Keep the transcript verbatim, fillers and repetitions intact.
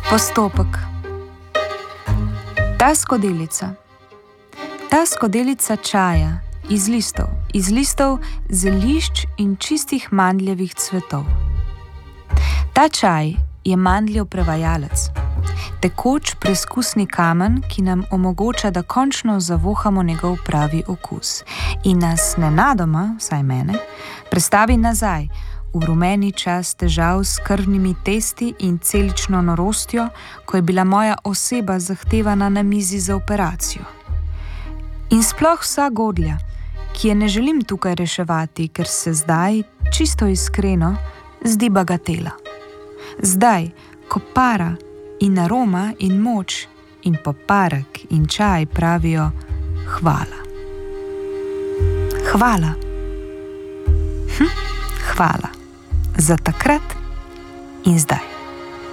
Postopek. Ta skodelica. Ta skodelica čaja iz listov, iz listov zelišč in čistih mandljevih cvetov. Ta čaj je mandljev prevajalec, tekoč preskusni kamen, ki nam omogoča, da končno zavohamo njegov pravi okus in nas nenadoma, vsaj mene, prestavi nazaj v rumeni čas težav s krvnimi testi in celično norostjo, ko je bila moja oseba zahtevana na mizi za operacijo. In sploh vsa godlja, ki je ne želim tukaj reševati, ker se zdaj, čisto iskreno, zdi bagatela. Zdaj, ko para in aroma in moč in poparek in čaj pravijo hvala. Hvala. Hm, hvala. Za takrat in zdaj.